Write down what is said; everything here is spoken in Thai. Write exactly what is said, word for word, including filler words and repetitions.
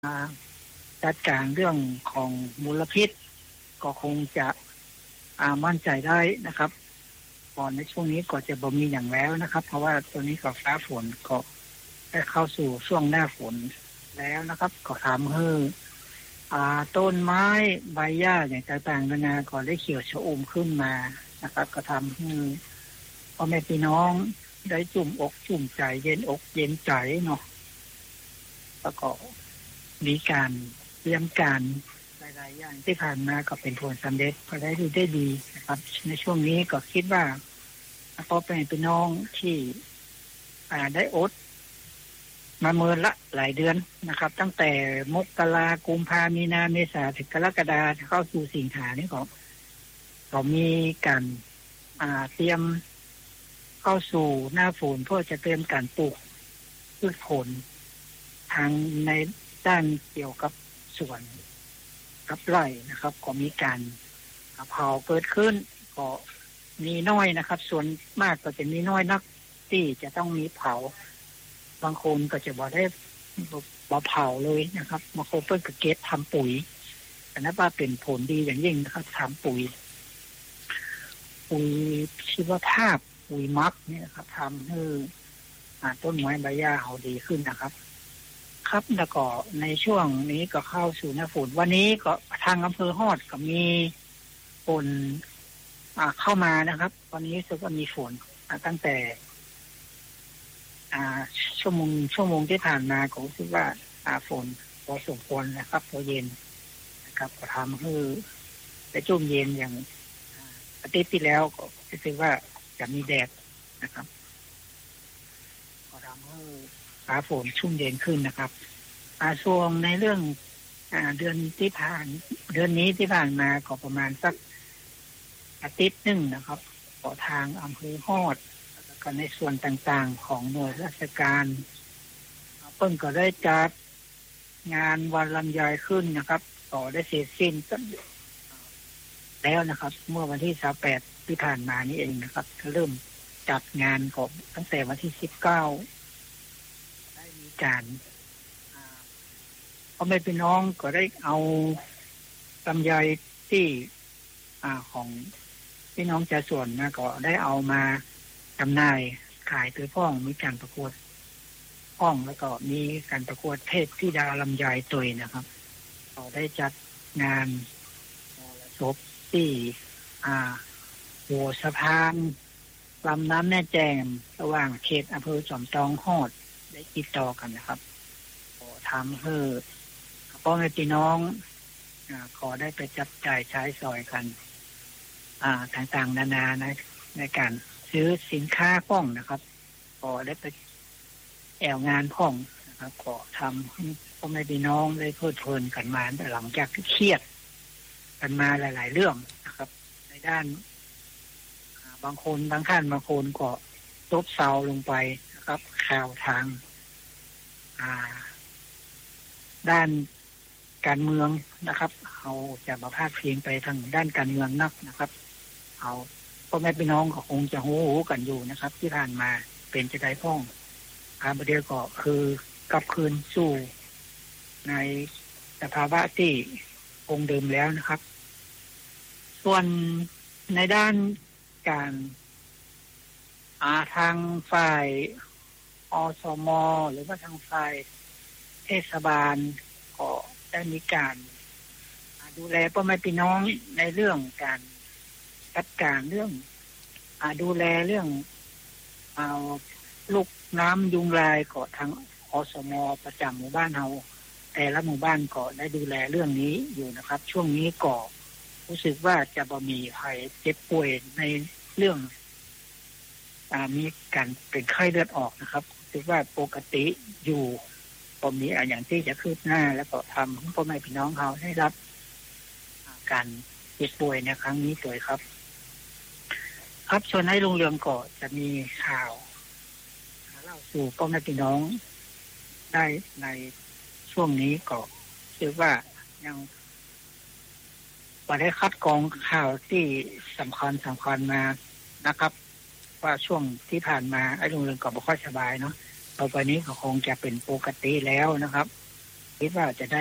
จัดการเรื่องของมลพิษก็คงจะอ่ามั่นใจได้นะครับก่อนในช่วงนี้ก็จะบ่มีอย่างแล้วนะครับเพราะว่าตัวนี้ก็ฟ้าฝนก็ได้เข้าสู่ช่วงหน้าฝนแล้วนะครับก็ทำให้อ่าต้นไม้ใบหญ้าอย่างต่างๆนานาก็ได้เขียวชอุ่มขึ้นมานะครับก็ทำให้พ่อแม่พี่น้องได้จุ่มอกจุ่มใจเย็นอกเย็นใจเนาะแล้วก็มีการเตรียมการหลายๆอย่างที่ผ่านมาก็เป็นผลสำเร็จก็ได้ดีได้ดีนะครับในช่วงนี้ก็คิดว่าพ่อแม่พี่น้องที่อ่าได้อดมาเมินละหลายเดือนนะครับตั้งแต่มกราคมกุมภาพันธ์มีนาเมษาถึงกรกฎาคมเข้าสู่สิงหานี่ก็ก็มีการอ่าเตรียมเข้าสู่หน้าฝนเพื่อจะเตรียมการปลูกพืชผลทางในด้านเกี่ยวกับสวนกับไร่นะครับก็มีการเผาเกิดขึ้นก็มีน้อยนะครับส่วนมากก็จะมีน้อยนักที่จะต้องมีเผาบางคนก็จะบ่ได้บ่เผาเลยนะครับบางคนเพิ่นก็เก็บทำปุ๋ยอันนั้นว่าเป็นผลดีอย่างยิ่งนะครับทำปุ๋ยปุ๋ยชีวภาพปุ๋ยมักเนี่ยครับทำให้ต้นไม้ใบหญ้าเขาดีขึ้นนะครับครับแล้วก็ในช่วงนี้ก็เข้าสู่หน้าฝนวันนี้ก็ทางอำเภอฮอดก็มีฝนอ่าเข้ามานะครับวันนี้รู้สึกว่ามีฝนตั้งแต่อ่าชั่วโมงชั่วโมงที่ผ่านมาก็รู้สึกว่าอ่าฝนพอสมควรนะครับพอเย็นนะครับก็ทำให้ได้ชุ่มเย็นอย่างอาทิตย์ที่แล้วก็รู้สึกว่าจะมีแดดนะครับก็ทำให้ฟ้าฝนชุ่มเย็นขึ้นนะครับอาช่วงในเรื่องอ่าเดือนที่ผ่านเดือนนี้ที่ผ่านมาก็ประมาณสักอาทิตย์นึงนะครับก็ทางอำเภอฮอดแล้วก็ในส่วนต่างๆของหน่วยราชการเพิ่นก็ได้จัดงานวันลำไยขึ้นนะครับก็ได้เสร็จสิ้นแล้วนะครับเมื่อวันที่ยี่สิบแปดที่ผ่านมานี้เองนะครับก็เริ่มจัดงานก็ตั้งแต่วันที่สิบเก้าได้มีการพ่อแม่พี่น้องก็ได้เอาลำไยที่อ่าของพี่น้องชาวสวนนะก็ได้เอามาจำหน่ายขายตัวพ่องมีการประกวดพ่องแล้วก็มีการประกวดเทพธิดาลำไยตุยนะครับก็ได้จัดงานศพที่อ่าหัวสะพานลำน้ำแม่แจ่มระหว่างเขตอำเภอจอมทองฮอดได้ติดต่อกันนะครับก็ทำให้พ่อแม่พี่น้องอ่าขอได้ไปจับจ่ายใช้สอยกันอ่าต่างๆนานาในในการซื้อสินค้าพ่องนะครับก็ได้ไปแอวงานพ่องนะครับก็ทำให้พ่อแม่พี่น้องได้เพลิดเพลินกันมาหลังจากที่เครียดกันมาหลายๆเรื่องนะครับในด้านบางคนบางท่านบางคนก็ซบเซาลงไปนะครับข่าวทางอ่าด้านการเมืองนะครับเขาจะมาพาดพิงไปทางด้านการเมืองนักนะครับเอาพ่อแม่พี่น้องก็คงจะหูหูกันอยู่นะครับที่ผ่านมาเป็นจะได้พ้องการประเดี๋ยวก็คือกลับคืนสู่ในสภาวะที่คงเดิมแล้วนะครับส่วนในด้านการอาทางฝ่ายอสม.หรือว่าทางฝ่ายเทศบาลก็ได้มีการดูแลพ่อแม่พี่น้องในเรื่องการจัดการเรื่องอ่าดูแลเรื่องเอาลูกน้ำยุงลายก็ทางอสม.ประจำหมู่บ้านเฮาแต่ละหมู่บ้านก็ได้ดูแลเรื่องนี้อยู่นะครับช่วงนี้ก็รู้สึกว่าจะบ่มีใครเจ็บป่วยในเรื่องอ่ามีการเป็นไข้เลือดออกนะครับคิดว่าปกติอยู่บ่มีอย่างที่จะคืบหน้าแล้วก็ทำให้พ่อแม่พี่น้องเขาได้รับการเจ็บป่วยในครั้งนี้ด้วยครับครับส่วนให้ลุงเรืองก็จะมีข่าวเล่าสู่พ่อแม่พี่น้องได้ในช่วงนี้ก็คิดว่ายังบ่ได้คัดกรองข่าวที่สำคัญสำคัญมานะครับว่าช่วงที่ผ่านมาไอ้ลุงเรืองก็บ่ค่อยสบายเนาะต่อไปนี้ก็คงจะเป็นปกติแล้วนะครับคิดว่าจะได้